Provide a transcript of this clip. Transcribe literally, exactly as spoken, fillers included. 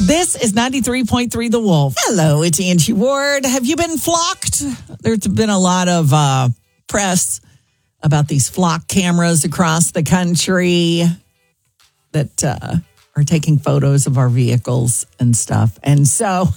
This is ninety-three point three The Wolf. Hello, it's Angie Ward. Have you been flocked? There's been a lot of uh, press about these flock cameras across the country that uh, are taking photos of our vehicles and stuff. And so